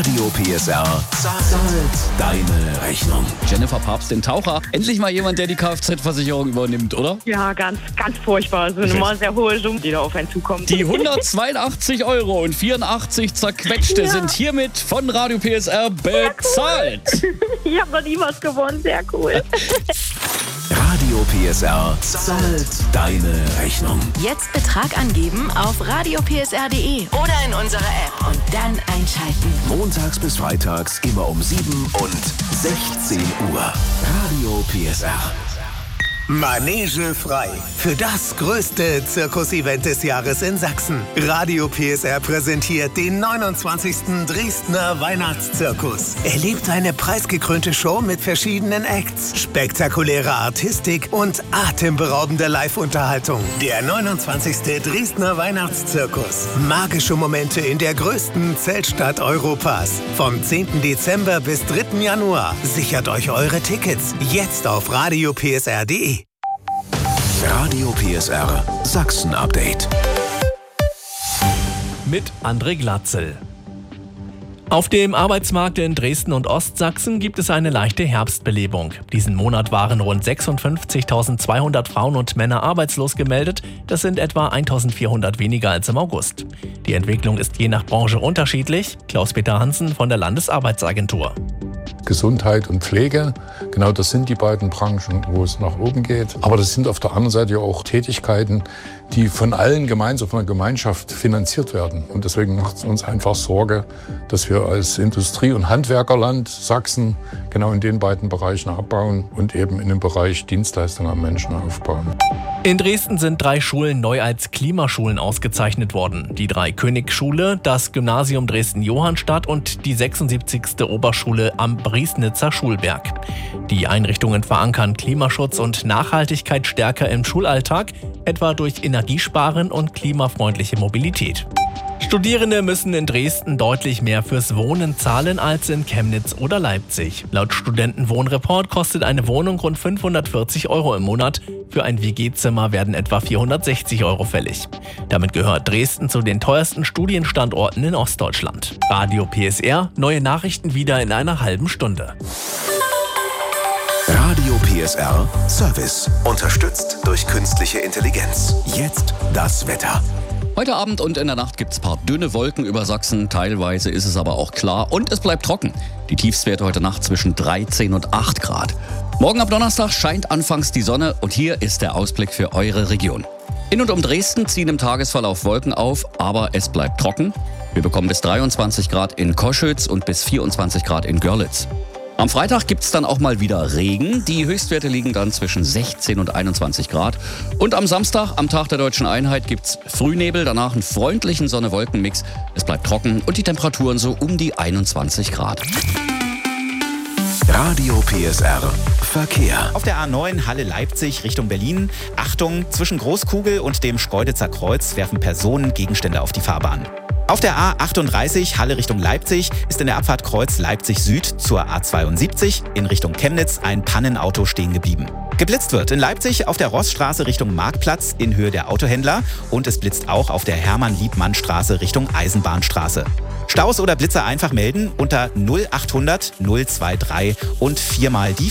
Radio PSR zahlt deine Rechnung. Jennifer Papst, den Taucher. Endlich mal jemand, der die Kfz-Versicherung übernimmt, oder? Ja, ganz furchtbar. So eine mal sehr hohe Summe, die da auf einen zukommt. Die 182,84 € zerquetschte sind hiermit von Radio PSR bezahlt. Cool. Ich habe noch nie was gewonnen. Sehr cool. Radio PSR zahlt deine Rechnung. Jetzt Betrag angeben auf radiopsr.de oder in unserer App und dann einschalten. Montags bis freitags immer um 7 und 16 Uhr. Radio PSR. Manege frei. Für das größte Zirkusevent des Jahres in Sachsen. Radio PSR präsentiert den 29. Dresdner Weihnachtszirkus. Erlebt eine preisgekrönte Show mit verschiedenen Acts, spektakuläre Artistik und atemberaubende Live-Unterhaltung. Der 29. Dresdner Weihnachtszirkus. Magische Momente in der größten Zeltstadt Europas. Vom 10. Dezember bis 3. Januar. Sichert euch eure Tickets jetzt auf radiopsr.de. Radio PSR Sachsen Update. Mit André Glatzel. Auf dem Arbeitsmarkt in Dresden und Ostsachsen gibt es eine leichte Herbstbelebung. Diesen Monat waren rund 56.200 Frauen und Männer arbeitslos gemeldet. Das sind etwa 1.400 weniger als im August. Die Entwicklung ist je nach Branche unterschiedlich. Klaus-Peter Hansen von der Landesarbeitsagentur. Gesundheit und Pflege, genau das sind die beiden Branchen, wo es nach oben geht. Aber das sind auf der anderen Seite auch Tätigkeiten, die von allen gemeinsam, von der Gemeinschaft finanziert werden. Und deswegen macht es uns einfach Sorge, dass wir als Industrie- und Handwerkerland Sachsen genau in den beiden Bereichen abbauen und eben in dem Bereich Dienstleistungen am Menschen aufbauen. In Dresden sind 3 Schulen neu als Klimaschulen ausgezeichnet worden. Die Dreikönig-Schule, das Gymnasium Dresden-Johannstadt und die 76. Oberschule am Briesnitzer Schulberg. Die Einrichtungen verankern Klimaschutz und Nachhaltigkeit stärker im Schulalltag, etwa durch Energiesparen und klimafreundliche Mobilität. Studierende müssen in Dresden deutlich mehr fürs Wohnen zahlen als in Chemnitz oder Leipzig. Laut Studentenwohnreport kostet eine Wohnung rund 540 € im Monat. Für ein WG-Zimmer werden etwa 460 € fällig. Damit gehört Dresden zu den teuersten Studienstandorten in Ostdeutschland. Radio PSR, neue Nachrichten wieder in einer halben Stunde. Radio PSR Service. Unterstützt durch künstliche Intelligenz. Jetzt das Wetter. Heute Abend und in der Nacht gibt es ein paar dünne Wolken über Sachsen. Teilweise ist es aber auch klar und es bleibt trocken. Die Tiefstwerte heute Nacht zwischen 13 und 8 Grad. Morgen ab Donnerstag scheint anfangs die Sonne und hier ist der Ausblick für eure Region. In und um Dresden ziehen im Tagesverlauf Wolken auf, aber es bleibt trocken. Wir bekommen bis 23 Grad in Koschütz und bis 24 Grad in Görlitz. Am Freitag gibt es dann auch mal wieder Regen. Die Höchstwerte liegen dann zwischen 16 und 21 Grad. Und am Samstag, am Tag der Deutschen Einheit, gibt es Frühnebel, danach einen freundlichen Sonne-Wolken-Mix. Es bleibt trocken und die Temperaturen so um die 21 Grad. Radio PSR Verkehr. Auf der A9 Halle-Leipzig Richtung Berlin. Achtung, zwischen Großkugel und dem Schkeuditzer Kreuz werfen Personen Gegenstände auf die Fahrbahn. Auf der A38 Halle Richtung Leipzig ist in der Abfahrt Kreuz Leipzig Süd zur A72 in Richtung Chemnitz ein Pannenauto stehen geblieben. Geblitzt wird in Leipzig auf der Rossstraße Richtung Marktplatz in Höhe der Autohändler und es blitzt auch auf der Hermann-Liebmann-Straße Richtung Eisenbahnstraße. Staus oder Blitzer einfach melden unter 0800 023 und 4 mal die